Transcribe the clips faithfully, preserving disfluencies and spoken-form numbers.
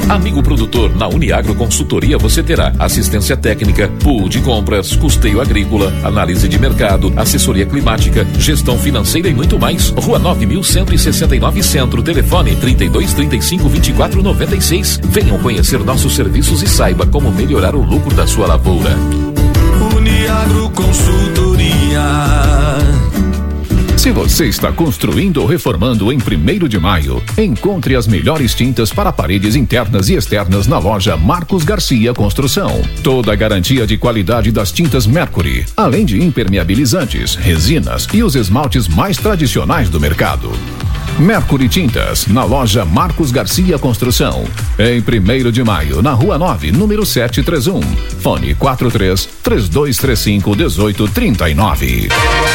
Amigo produtor, na Uniagro Consultoria você terá assistência técnica, pool de compras, custeio agrícola, análise de mercado, assessoria climática, gestão financeira e muito mais. Rua nove mil cento e sessenta e nove Centro, telefone trinta e dois, trinta e cinco, vinte e quatro, noventa e seis. Venham conhecer nossos serviços e saiba como melhorar o lucro da sua lavoura. Uniagro Consultoria. Se você está construindo ou reformando em primeiro de maio, encontre as melhores tintas para paredes internas e externas na loja Marcos Garcia Construção. Toda a garantia de qualidade das tintas Mercury, além de impermeabilizantes, resinas e os esmaltes mais tradicionais do mercado. Mercury Tintas, na loja Marcos Garcia Construção. Em primeiro de maio, na Rua nove, número setecentos e trinta e um. Fone quatro três, três dois três cinco, um oito três nove.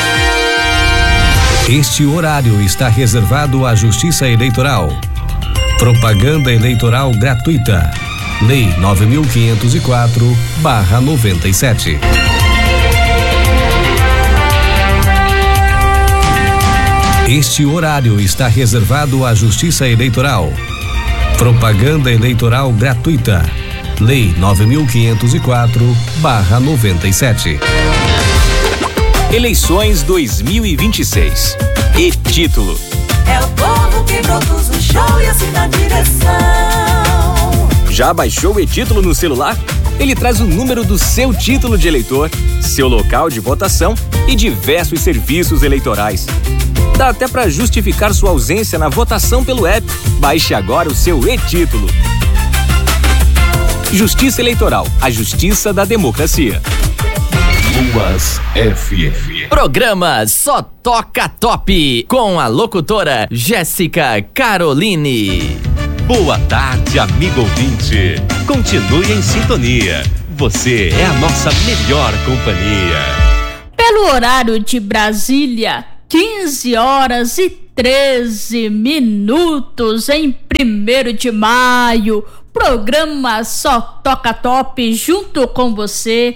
Este horário está reservado à Justiça Eleitoral. Propaganda eleitoral gratuita. Lei nove mil quinhentos e quatro barra noventa e sete. Este horário está reservado à Justiça Eleitoral. Propaganda eleitoral gratuita. Lei nove mil quinhentos e quatro barra noventa e sete. Eleições dois mil e vinte e seis. E título: é o povo que produz o show e assina a direção. Já baixou o e-título no celular? Ele traz o número do seu título de eleitor, seu local de votação e diversos serviços eleitorais. Dá até para justificar sua ausência na votação pelo app. Baixe agora o seu e-título. Justiça Eleitoral, a justiça da democracia. Ruas F M. Programa Só Toca Top, com a locutora Jéssica Caroline. Boa tarde, amigo ouvinte. Continue em sintonia. Você é a nossa melhor companhia. Pelo horário de Brasília, quinze horas e treze minutos em primeiro de maio. Programa Só Toca Top junto com você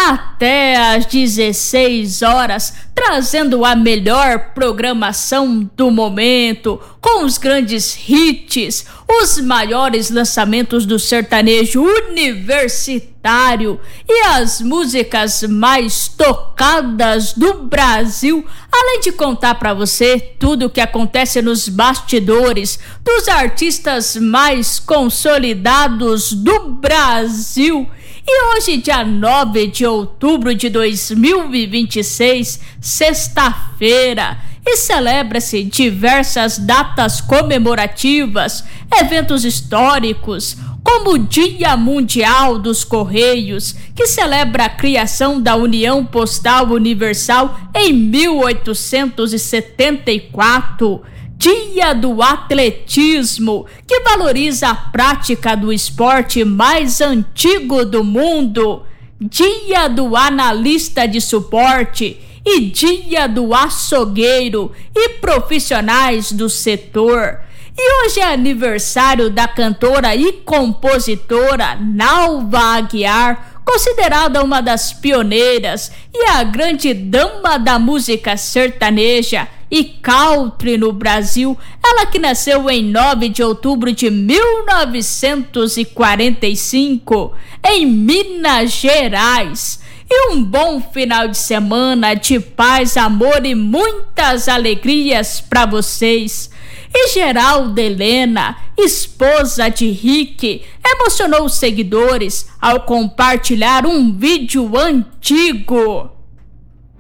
até às dezesseis horas, trazendo a melhor programação do momento, com os grandes hits, os maiores lançamentos do sertanejo universitário e as músicas mais tocadas do Brasil, além de contar para você tudo o que acontece nos bastidores dos artistas mais consolidados do Brasil. E hoje, dia nove de outubro de dois mil e vinte e seis, sexta-feira, e celebra-se diversas datas comemorativas, eventos históricos, como o Dia Mundial dos Correios, que celebra a criação da União Postal Universal em mil oitocentos e setenta e quatro, Dia do Atletismo, que valoriza a prática do esporte mais antigo do mundo, Dia do Analista de Suporte e Dia do Açougueiro e profissionais do setor. E hoje é aniversário da cantora e compositora Nalva Aguiar, considerada uma das pioneiras e a grande dama da música sertaneja e country no Brasil. Ela que nasceu em nove de outubro de mil novecentos e quarenta e cinco em Minas Gerais. E um bom final de semana de paz, amor e muitas alegrias para vocês. E Geralda Helena, esposa de Rick, emocionou os seguidores ao compartilhar um vídeo antigo.